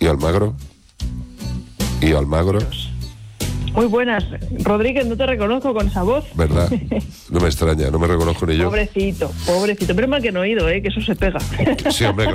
Almagro? ¿Y Almagro? Muy buenas. Rodríguez, no te reconozco con esa voz. ¿Verdad? No me extraña, no me reconozco ni yo. Pobrecito. Pero mal que no he oído, que eso se pega. Sí, hombre,